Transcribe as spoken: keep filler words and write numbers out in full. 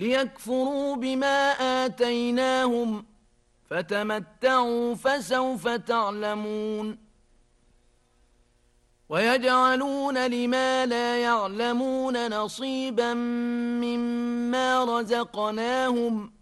ليكفروا بما آتيناهم فتمتعوا فسوف تعلمون ويجعلون لما لا يعلمون نصيبا مما رزقناهم